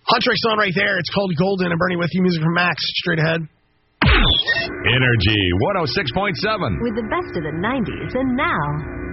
Huntrix on right there. It's called Golden and Bernie with you. Music from Max. Straight ahead. Energy 106.7. With the best of the 90s and now.